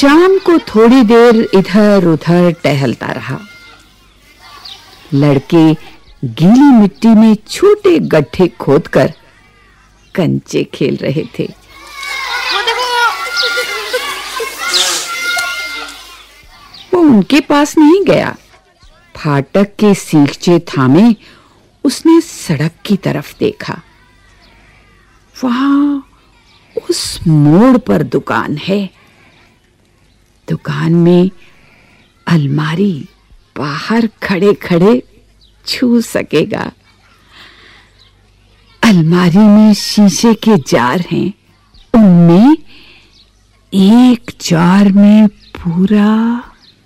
शाम को थोड़ी देर इधर-उधर टहलता रहा। लड़के गीली मिट्टी में छोटे गड्ढे खोदकर कंचे खेल रहे थे। वो उनके पास नहीं गया। फाटक के सीखचे थामे उसने सड़क की तरफ देखा। वहां उस मोड़ पर दुकान है। दुकान में अलमारी बाहर खड़े-खड़े छू सकेगा। अलमारी में शीशे के जार हैं। उनमें एक जार में पूरा